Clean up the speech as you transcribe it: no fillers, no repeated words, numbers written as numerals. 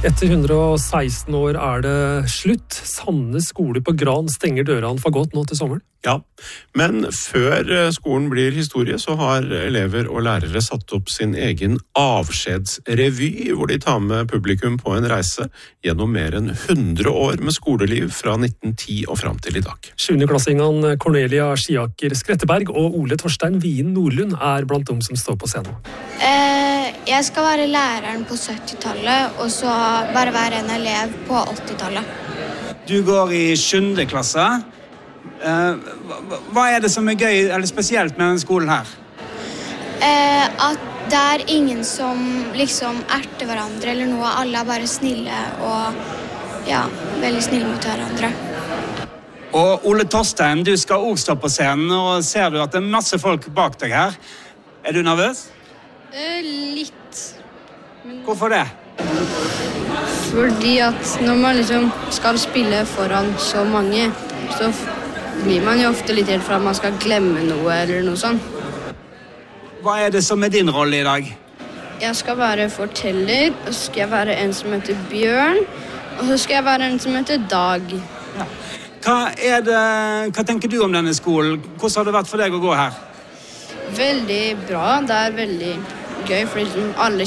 Etter 116 år det slutt. Sandnes skole på Gran stenger dørene for godt nå til sommeren. Ja, men før skolen blir historie, så har elever og lærere satt opp sin egen avskjedsrevy, hvor de tar med publikum på en reise gjennom mer enn 100 år med skoleliv fra 1910 og fram til i dag. 7.-klassingene Cornelia Skiaker Skretteberg og Ole Torstein Wien Nordlund blant dem som står på scenen. Jeg skal være læreren på 70-tallet, og så bare være en elev på 80-tallet. Du går i 7. klasse. Hva det som gøy eller spesielt med denne skolen her? At det ingen som liksom erter hverandre eller noe. Alle bare snille og veldig snille mot hverandre. Og Ole Torstein, du skal også stå på scenen, og ser du at det masse folk bak deg her. Du nervøs? Litt. Hvorfor det? Fordi at når man liksom skal spille foran så mange, så blir man jo ofte litt redd for at man skal glemme noe eller noe sånt. Hva det som din rolle i dag? Jeg skal være forteller, og så skal jeg være en som heter Bjørn, og så skal jeg være en som heter Dag. Ja. Hva tenker du om denne skolen? Hvordan har det vært for deg å gå her? Veldig bra, det veldig gøy, fordi alle